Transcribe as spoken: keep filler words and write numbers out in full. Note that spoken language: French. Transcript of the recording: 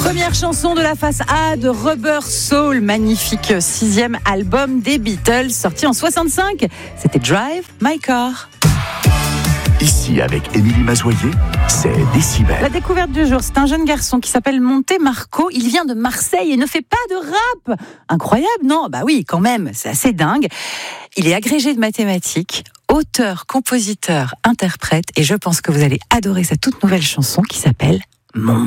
Première chanson de la face A de Rubber Soul, magnifique sixième album des Beatles, sorti en soixante-cinq. C'était Drive My Car. Ici, avec Émilie Mazoyer, c'est Décibel. La découverte du jour, c'est un jeune garçon qui s'appelle Monte Marco. Il vient de Marseille et ne fait pas de rap. Incroyable, non? Bah oui, quand même, c'est assez dingue. Il est agrégé de mathématiques, auteur, compositeur, interprète, et je pense que vous allez adorer sa toute nouvelle chanson qui s'appelle Mon